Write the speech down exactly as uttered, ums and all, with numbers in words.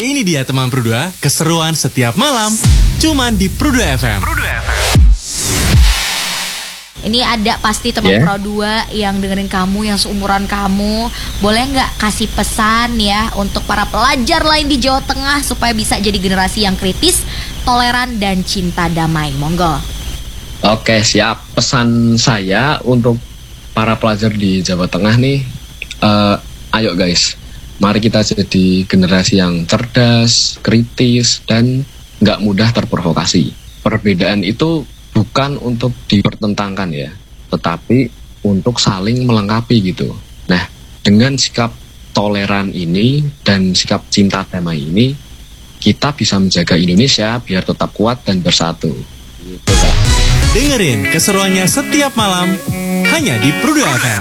Ini dia teman Pro dua, keseruan setiap malam. Cuman di Pro dua F M. Pro dua F M. Ini ada pasti teman yeah. Pro dua yang dengerin kamu, yang seumuran kamu. Boleh nggak kasih pesan ya untuk para pelajar lain di Jawa Tengah supaya bisa jadi generasi yang kritis, toleran, dan cinta damai? Monggo. Oke, siap. Pesan saya untuk para pelajar di Jawa Tengah nih, uh, ayo guys, mari kita jadi generasi yang cerdas, kritis, dan nggak mudah terprovokasi. Perbedaan itu bukan untuk dipertentangkan ya, tetapi untuk saling melengkapi gitu. Nah, dengan sikap toleran ini dan sikap cinta damai ini, kita bisa menjaga Indonesia biar tetap kuat dan bersatu. Gitu, Kak. Dengerin keseruannya setiap malam hanya di Pro dua F M.